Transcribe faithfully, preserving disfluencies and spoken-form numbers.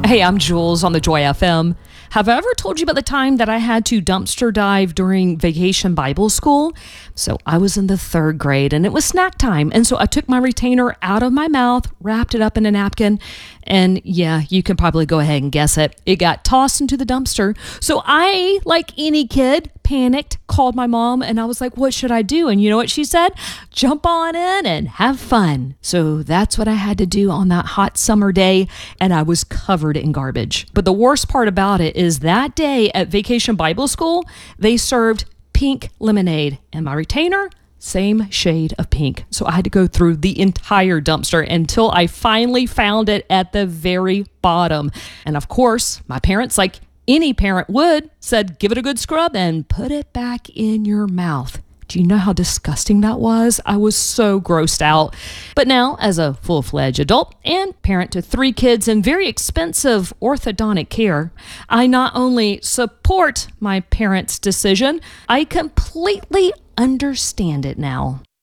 Hey, I'm Jules on the Joy F M. Have I ever told you about the time that I had to dumpster dive during vacation Bible school? So I was in the third grade and it was snack time. And so I took my retainer out of my mouth, wrapped it up in a napkin, and yeah, you can probably go ahead and guess it. It got tossed into the dumpster. So I, like any kid, panicked, called my mom, and I was like, what should I do? And you know what she said? Jump on in and have fun. So that's what I had to do on that hot summer day, and I was covered in garbage. But the worst part about it is that day at Vacation Bible School, they served pink lemonade, and my retainer, same shade of pink. So I had to go through the entire dumpster until I finally found it at the very bottom. And of course, my parents, like any parent would, said, give it a good scrub and put it back in your mouth. Do you know how disgusting that was? I was so grossed out. But now, as a full-fledged adult and parent to three kids in very expensive orthodontic care, I not only support my parents' decision, I completely understand it now.